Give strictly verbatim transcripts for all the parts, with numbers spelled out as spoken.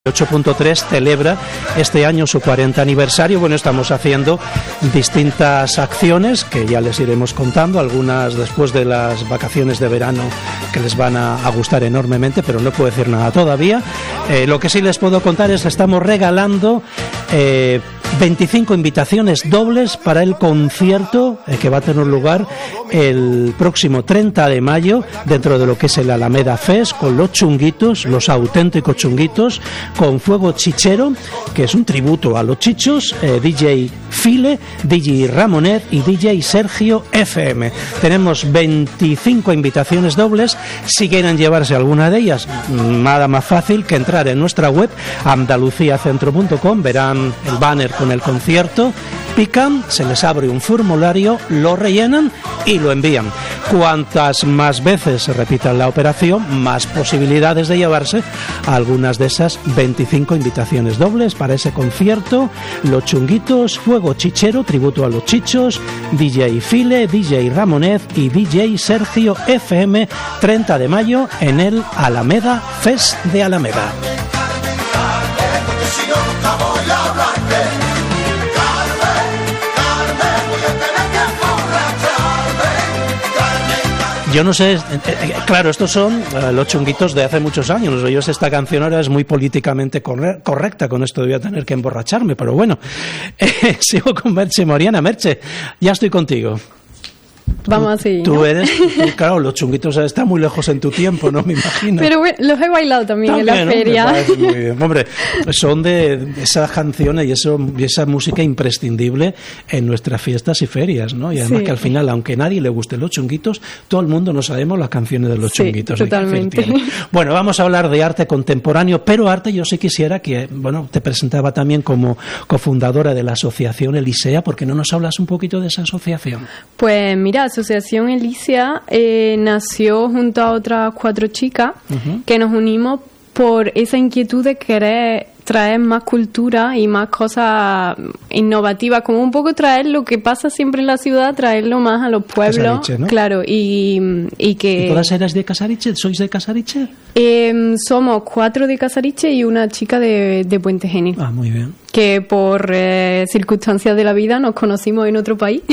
ocho punto tres celebra este año su cuarenta aniversario. Bueno, estamos haciendo distintas acciones que ya les iremos contando, algunas después de las vacaciones de verano que les van a, a gustar enormemente, pero no puedo decir nada todavía. Eh, lo que sí les puedo contar es que estamos regalando eh, veinticinco invitaciones dobles para el concierto eh, que va a tener lugar el próximo treinta de mayo dentro de lo que es el Alameda Fest, con los Chunguitos, los auténticos Chunguitos, con Fuego Chichero, que es un tributo a los chichos, eh, D J File, D J Ramonet y D J Sergio F M. Tenemos veinticinco invitaciones dobles. Si quieren llevarse alguna de ellas, nada más fácil que entrar en nuestra web andalucía centro punto com, verán el banner con el concierto, pican, se les abre un formulario, lo rellenan y lo envían. Cuantas más veces se repita la operación, más posibilidades de llevarse algunas de esas veinticinco invitaciones dobles para ese concierto. Los Chunguitos, Fuego Chichero, tributo a los chichos, D J File, D J Ramonet y D J Sergio F M, treinta de mayo en el Alameda Fest de Alameda. Yo no sé, eh, eh, claro, estos son eh, los Chunguitos de hace muchos años. Yo sé, esta canción ahora es muy políticamente corre- correcta, con esto voy a tener que emborracharme, pero bueno. Eh, sigo con Merche Moriana. Merche, ya estoy contigo. Vamos así. Tú, ¿no? eres, tú, claro, los Chunguitos están muy lejos en tu tiempo, ¿no? Me imagino. Pero bueno, los he bailado también, también en la feria. Muy bien. Hombre, son de esas canciones y, eso, y esa música imprescindible en nuestras fiestas y ferias, ¿no? Y además sí, que al final, aunque a nadie le guste los Chunguitos, todo el mundo nos sabemos las canciones de los sí, Chunguitos. Totalmente. Bueno, vamos a hablar de arte contemporáneo, pero arte yo sí quisiera que, bueno, te presentaba también como cofundadora de la asociación Elisea. ¿Por qué no nos hablas un poquito de esa asociación? Pues mira, la Asociación Elisea eh, nació junto a otras cuatro chicas uh-huh. que nos unimos por esa inquietud de querer traer más cultura y más cosas innovativas, como un poco traer lo que pasa siempre en la ciudad, traerlo más a los pueblos, Casariche, ¿no? Claro, y, y que... ¿Y todas eras de Casariche? ¿Sois de Casariche? Eh, somos cuatro de Casariche y una chica de, de Puente Genil. Ah, muy bien. Que por eh, circunstancias de la vida nos conocimos en otro país.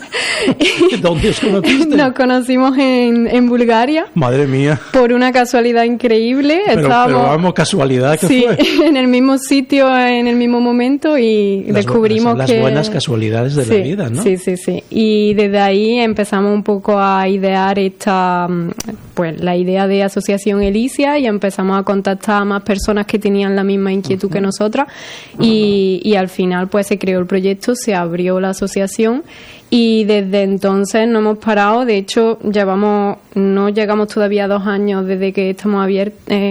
¿Dónde os conociste? Nos conocimos en, en Bulgaria. Madre mía. Por una casualidad increíble. Pero, Estábamos, pero vamos, casualidad que sí, fue. En el mismo sitio, en el mismo momento y las, descubrimos las, que... Las buenas casualidades de sí, la vida, ¿no? Sí, sí, sí. Y desde ahí empezamos un poco a idear esta... pues la idea de Asociación Elisea y empezamos a contactar a más personas que tenían la misma inquietud uh-huh. que nosotras y, y al final pues se creó el proyecto, se abrió la asociación y desde entonces no hemos parado. De hecho llevamos no llegamos todavía a dos años desde que estamos abiert-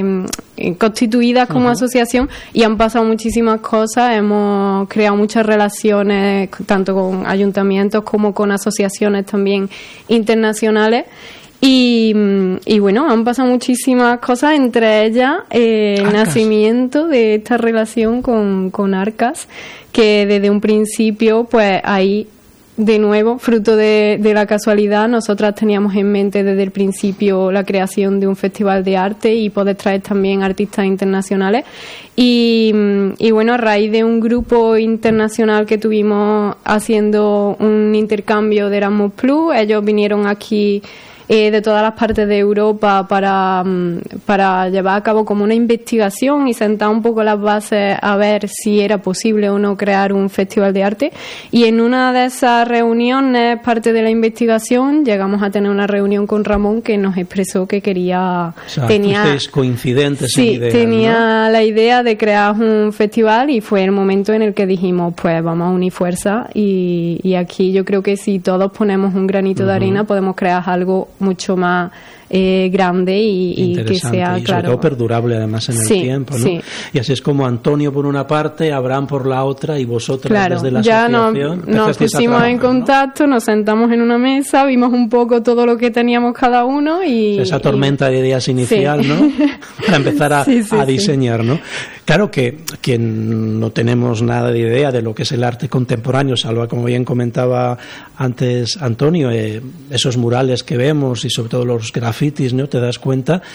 eh, constituidas como uh-huh. asociación y han pasado muchísimas cosas. Hemos creado muchas relaciones tanto con ayuntamientos como con asociaciones también internacionales. Y, y bueno, han pasado muchísimas cosas, entre ellas eh, el nacimiento de esta relación con, con Arcas, que desde un principio, pues ahí, de nuevo, fruto de, de la casualidad, nosotras teníamos en mente desde el principio la creación de un festival de arte y poder traer también artistas internacionales. Y, y bueno, a raíz de un grupo internacional que tuvimos haciendo un intercambio de Erasmus Plus, ellos vinieron aquí Eh, de todas las partes de Europa para, para llevar a cabo como una investigación y sentar un poco las bases a ver si era posible o no crear un festival de arte. Y en una de esas reuniones, parte de la investigación, llegamos a tener una reunión con Ramón que nos expresó que quería... O sea, tenía coincidentes sí, en ideas, tenía ¿no? la idea de crear un festival y fue el momento en el que dijimos, pues vamos a unir fuerzas y, y aquí yo creo que si todos ponemos un granito uh-huh. de arena podemos crear algo mucho más eh, grande y, y que sea, y claro, sobre todo perdurable además en el sí, tiempo, ¿no? Sí. Y así es como Antonio por una parte, Abraham por la otra y vosotras claro, desde la ya asociación. Nos, nos pusimos en contacto, ¿no? Nos sentamos en una mesa, vimos un poco todo lo que teníamos cada uno y... Esa tormenta y, de ideas inicial, sí. ¿no? Para empezar a, sí, sí, a diseñar, sí. ¿no? Claro que quien no tenemos nada de idea de lo que es el arte contemporáneo, salvo, como bien comentaba antes Antonio, eh, esos murales que vemos y sobre todo los grafitis, ¿no? Te das cuenta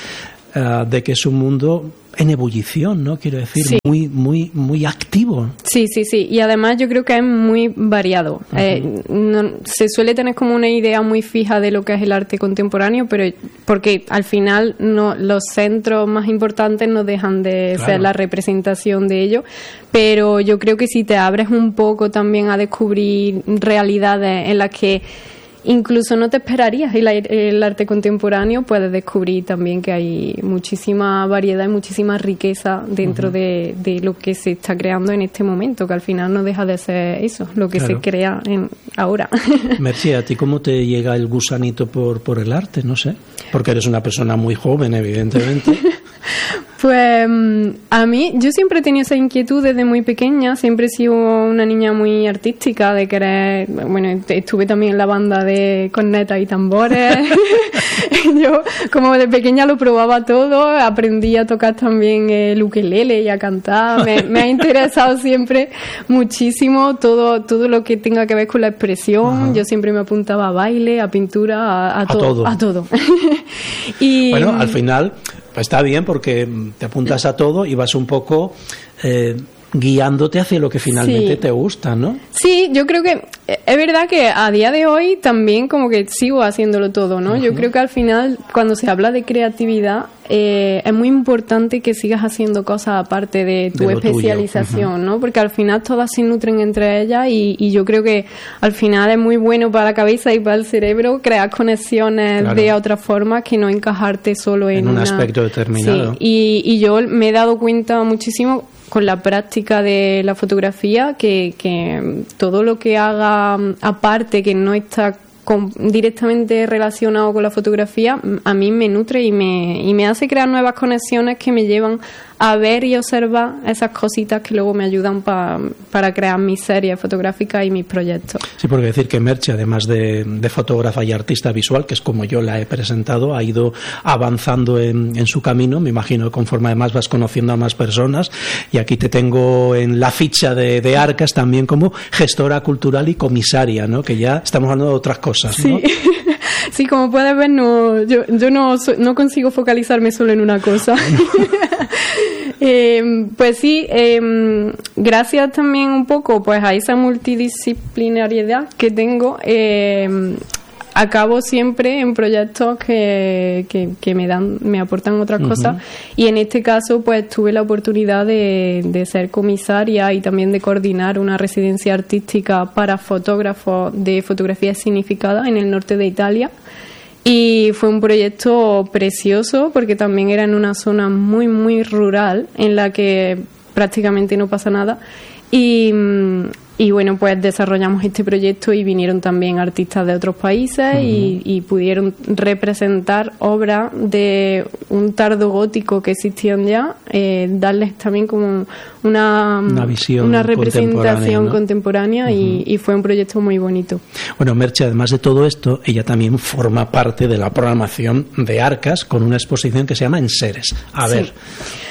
uh, de que es un mundo en ebullición, ¿no? Quiero decir, sí. muy, muy, muy activo. Sí, sí, sí. Y además yo creo que es muy variado. Uh-huh. Eh, no, se suele tener como una idea muy fija de lo que es el arte contemporáneo, pero porque al final no, los centros más importantes no dejan de claro. ser la representación de ello. Pero yo creo que si te abres un poco también a descubrir realidades en las que incluso no te esperarías el, el arte contemporáneo, puedes descubrir también que hay muchísima variedad y muchísima riqueza dentro uh-huh. de, de lo que se está creando en este momento, que al final no deja de ser eso, lo que claro. se crea en, ahora. Merche, ¿a ti cómo te llega el gusanito por, por el arte? No sé, porque eres una persona muy joven, evidentemente. Pues a mí, yo siempre he tenido esa inquietud desde muy pequeña, siempre he sido una niña muy artística, de querer, bueno, estuve también en la banda de cornetas y tambores. Yo como de pequeña lo probaba todo, aprendí a tocar también el ukelele y a cantar, me, me ha interesado siempre muchísimo todo, todo lo que tenga que ver con la expresión. Ajá. Yo siempre me apuntaba a baile, a pintura, a, a, a to- todo. A todo. Y bueno, al final pues está bien porque te apuntas a todo y vas un poco eh, guiándote hacia lo que finalmente sí. te gusta, ¿no? Sí, yo creo que es verdad que a día de hoy también como que sigo haciéndolo todo, ¿no? Uh-huh. Yo creo que al final cuando se habla de creatividad eh, es muy importante que sigas haciendo cosas aparte de tu de especialización, uh-huh. ¿no? Porque al final todas se nutren entre ellas y, y yo creo que al final es muy bueno para la cabeza y para el cerebro crear conexiones claro. de otra forma que no encajarte solo en, en un una... aspecto determinado. Sí, y, y yo me he dado cuenta muchísimo con la práctica de la fotografía que, que todo lo que haga aparte que no está con, directamente relacionado con la fotografía a mí me nutre y me, y me hace crear nuevas conexiones que me llevan a ver y observar esas cositas que luego me ayudan pa, para crear mis series fotográficas y mis proyectos. Sí, porque decir que Merche, además de, de fotógrafa y artista visual, que es como yo la he presentado, ha ido avanzando en, en su camino, me imagino, conforme además vas conociendo a más personas, y aquí te tengo en la ficha de, de Arcas también como gestora cultural y comisaria, ¿no? Que ya estamos hablando de otras cosas, ¿no? Sí. Sí, como puedes ver, no, yo, yo no, no consigo focalizarme solo en una cosa. eh, pues sí, eh, gracias también un poco pues a esa multidisciplinariedad que tengo, eh, acabo siempre en proyectos que, que, que me dan, me aportan otras uh-huh. cosas, y en este caso pues tuve la oportunidad de, de ser comisaria y también de coordinar una residencia artística para fotógrafos de fotografía significada en el norte de Italia, y fue un proyecto precioso porque también era en una zona muy muy rural en la que prácticamente no pasa nada, y Y bueno, pues desarrollamos este proyecto y vinieron también artistas de otros países uh-huh. y, y pudieron representar obras de un tardo gótico que existían ya, eh, darles también como una, una visión, una representación contemporánea, ¿no? contemporánea uh-huh. y, y fue un proyecto muy bonito. Bueno, Merche, además de todo esto, ella también forma parte de la programación de Arcas con una exposición que se llama Enseres. A ver... Sí.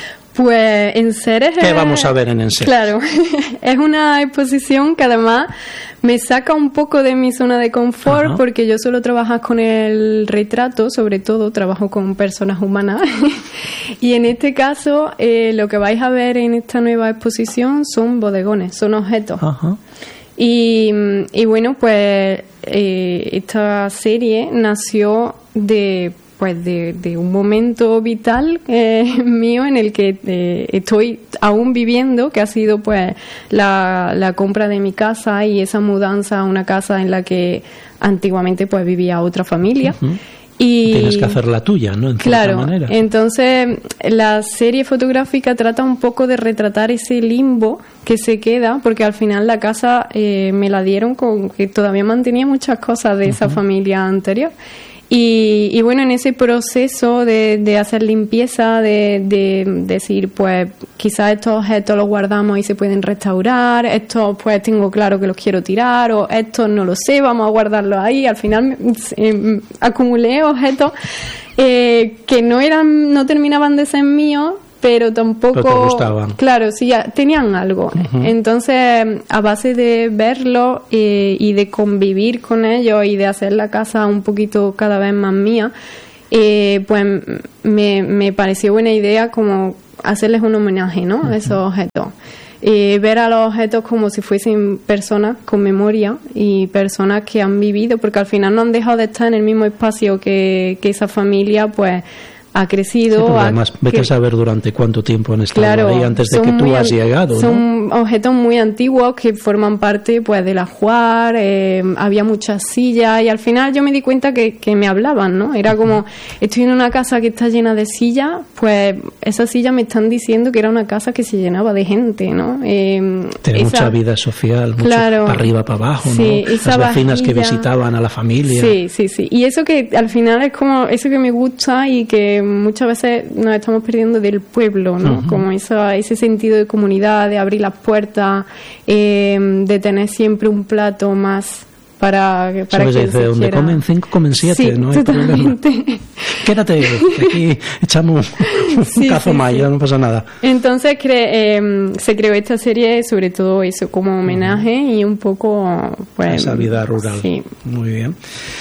Pues Enseres... ¿Qué vamos a ver en Enseres? Claro, es una exposición que además me saca un poco de mi zona de confort. Ajá. Porque yo suelo trabajar con el retrato, sobre todo trabajo con personas humanas y en este caso eh, lo que vais a ver en esta nueva exposición son bodegones, son objetos. Ajá. Y, y bueno, pues eh, esta serie nació de... pues de, de un momento vital eh, mío en el que eh, estoy aún viviendo, que ha sido pues la, la compra de mi casa y esa mudanza a una casa en la que antiguamente pues vivía otra familia. Uh-huh. Y tienes que hacer la tuya, ¿no? En claro, cierta manera. Entonces la serie fotográfica trata un poco de retratar ese limbo que se queda, porque al final la casa eh, me la dieron con que todavía mantenía muchas cosas de uh-huh. esa familia anterior. Y, y bueno, en ese proceso de, de hacer limpieza, de, de, de decir, pues quizás estos objetos los guardamos y se pueden restaurar, estos pues tengo claro que los quiero tirar, o estos no lo sé, vamos a guardarlos ahí. Al final eh, acumulé objetos eh, que no eran, no terminaban de ser míos, pero tampoco... Pero te gustaban. Claro, sí, tenían algo. Uh-huh. Entonces, a base de verlo eh, y de convivir con ellos y de hacer la casa un poquito cada vez más mía, eh, pues me, me pareció buena idea como hacerles un homenaje, ¿no? A esos objetos. Eh, ver a los objetos como si fuesen personas con memoria y personas que han vivido, porque al final no han dejado de estar en el mismo espacio que, que esa familia, pues ha crecido. Sí, además, vete que, a saber durante cuánto tiempo han estado claro, ahí antes de que tú has llegado. Son ¿no? objetos muy antiguos que forman parte pues del ajuar, eh, había muchas sillas y al final yo me di cuenta que, que me hablaban, ¿no? Era como, estoy en una casa que está llena de sillas, pues esas sillas me están diciendo que era una casa que se llenaba de gente, ¿no? Eh, Tiene esa, mucha vida social, mucho claro, para arriba, para abajo, sí, ¿no? Las vecinas vajilla, que visitaban a la familia. Sí, sí, sí. Y eso que al final es como, eso que me gusta y que muchas veces nos estamos perdiendo del pueblo, ¿no? Uh-huh. Como eso, ese sentido de comunidad, de abrir las puertas, eh, de tener siempre un plato más para, para que dice, donde comen cinco, comen siete, sí, no hay totalmente. problema. Quédate, que aquí echamos un sí, cazo sí, más, sí. ya no pasa nada. Entonces cre- eh, se creó esta serie sobre todo eso, como homenaje uh-huh. y un poco... pues esa vida rural. Sí. Muy bien.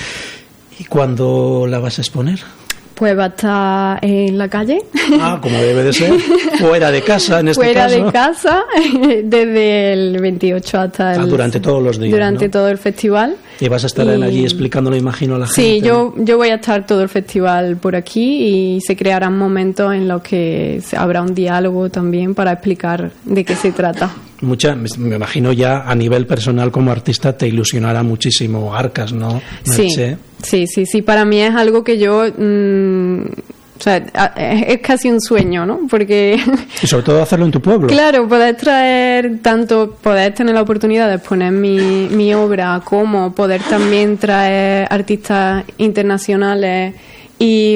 ¿Y cuándo la vas a exponer? Pues va a estar en la calle. Ah, como debe de ser. Fuera de casa, en este Fuera caso. Fuera de casa, desde el veintiocho hasta el... Ah, durante todos los días, Durante ¿no? todo el festival. Y vas a estar y... allí explicándolo, imagino, a la sí, gente. Sí, yo, yo voy a estar todo el festival por aquí y se crearán momentos en los que habrá un diálogo también para explicar de qué se trata. Mucha, me imagino ya a nivel personal como artista te ilusionará muchísimo Arcas, ¿no, Merche? Sí, sí, sí, sí. Para mí es algo que yo... Mmm, o sea, es casi un sueño, ¿no? Porque... Y sobre todo hacerlo en tu pueblo. Claro, poder traer tanto, poder tener la oportunidad de exponer mi, mi obra, como poder también traer artistas internacionales y...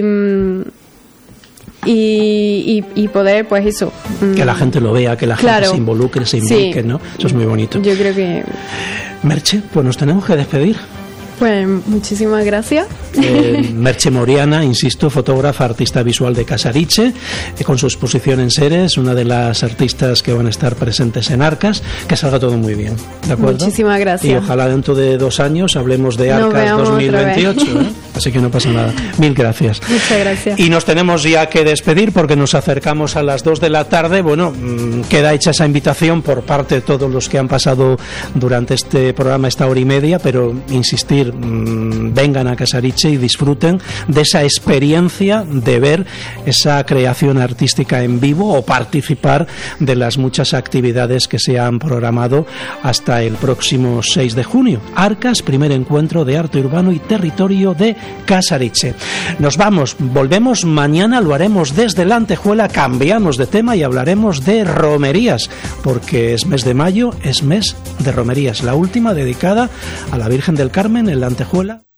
Y, y, y poder, pues eso... Que la gente lo vea, que la claro, gente se involucre, se implique, sí, ¿no? Eso es muy bonito. Yo creo que... Merche, pues nos tenemos que despedir. Pues muchísimas gracias. Eh, Merche Moriana, insisto, fotógrafa, artista visual de Casariche, eh, con su exposición en Seres, una de las artistas que van a estar presentes en Arcas. Que salga todo muy bien, ¿de acuerdo? Muchísimas gracias. Y ojalá dentro de dos años hablemos de Arcas dos mil veintiocho, ¿eh? Así que no pasa nada. Mil gracias. Muchas gracias. Y nos tenemos ya que despedir porque nos acercamos a las dos de la tarde. Bueno, mmm, queda hecha esa invitación por parte de todos los que han pasado durante este programa, esta hora y media, pero insistir, mmm, vengan a Casariche y disfruten de esa experiencia de ver esa creación artística en vivo o participar de las muchas actividades que se han programado hasta el próximo seis de junio. Arcas, primer encuentro de arte urbano y territorio de Casariche. Nos vamos, volvemos mañana, lo haremos desde la Antejuela, cambiamos de tema y hablaremos de romerías, porque es mes de mayo, es mes de romerías, la última dedicada a la Virgen del Carmen en la Antejuela.